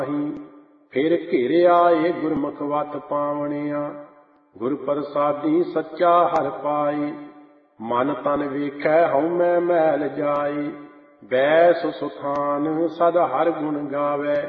ਫਿਰ ਘੇਰਿਆ ਏ ਗੁਰਮੁਖ ਵਤ ਪਾਵਣਿਆ। ਗੁਰ ਪ੍ਰਸਾਦੀ ਸੱਚਾ ਹਰਿ ਪਾਈ, ਮਨ ਤਨ ਵੇਖੈ ਹਉਮੈ ਮੈਲ ਜਾਈ। ਬੈਸ ਸੁਥਾਨ ਸਦ ਹਰਿ ਗੁਣ ਗਾਵੈ,